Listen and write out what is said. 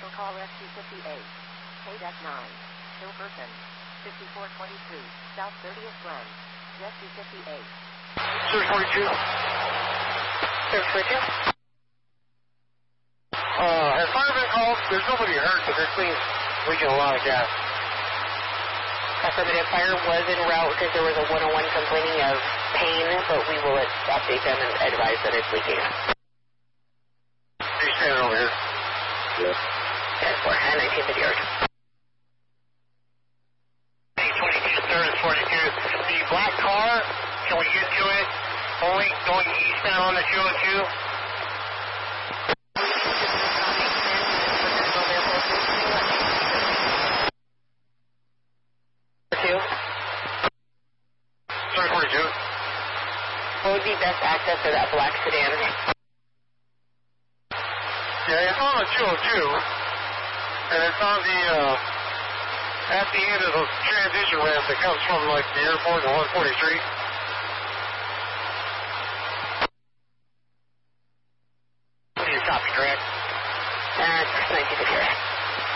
Special call SC-58. KDEC 9. Kill person. 5422. South 30th Glen. Jesse 58. Search 42. Search 42. Has fire been called? There's nobody hurt, but this thing's leaking a lot of gas. Affirmative. Fire was en route because there was a 101 complaining of pain, but we will update them and advise that it's leaking. He's standing over here. Yes. 10-4 and 19th yard. 822 service 42. The black car, can we get to it? Only going eastbound on the 202. Sorry, 42. What would be best access for that black sedan? Yeah, it's on the 202, and it's on the, at the end of the transition ramp that comes from, like, the airport to 143. You're copy, correct? That's 19th yard.